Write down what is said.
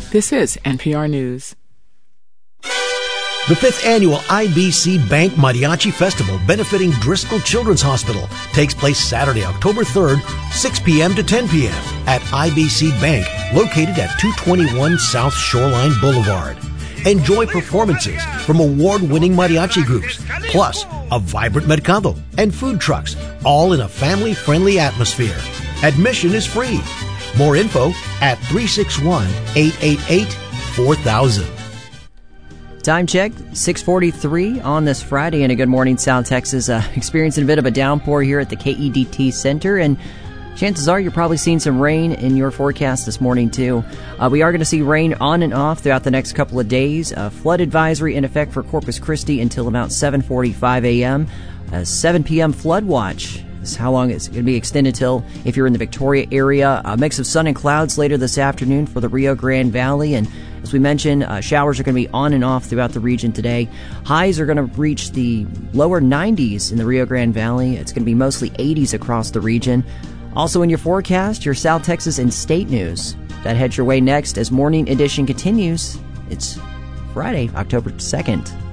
This is NPR News. The 5th annual IBC Bank Mariachi Festival benefiting Driscoll Children's Hospital takes place Saturday, October 3rd, 6 p.m. to 10 p.m. at IBC Bank, located at 221 South Shoreline Boulevard. Enjoy performances from award-winning mariachi groups, plus a vibrant mercado and food trucks, all in a family-friendly atmosphere. Admission is free. More info at 361-888-4000. Time check, 6:43 on this Friday, and a good morning, South Texas. Experiencing a bit of a downpour here at the KEDT Center, and chances are you're probably seeing some rain in your forecast this morning, too. We are going to see rain on and off throughout the next couple of days. Flood advisory in effect for Corpus Christi until about 7:45 a.m. A 7 p.m. flood watch is how long it's going to be extended till if you're in the Victoria area. A mix of sun and clouds later this afternoon for the Rio Grande Valley, and as we mentioned, showers are going to be on and off throughout the region today. Highs are going to reach the lower 90s in the Rio Grande Valley. It's going to be mostly 80s across the region. Also in your forecast, your South Texas and state news. That heads your way next as Morning Edition continues. It's Friday, October 2nd.